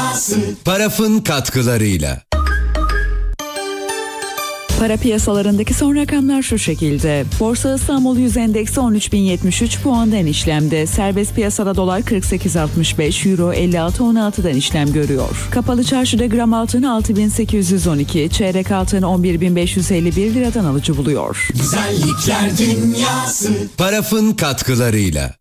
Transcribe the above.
Paraf'ın katkılarıyla. Para piyasalarındaki son rakamlar şu şekilde. Borsa İstanbul Yüz Endeksi 13.073 puandan işlemde. Serbest piyasada dolar 48.65, euro 56.16'dan işlem görüyor. Kapalı çarşıda gram altın 6.812, çeyrek altın 11.551 liradan alıcı buluyor. Güzellikler dünyası. Paraf'ın katkılarıyla.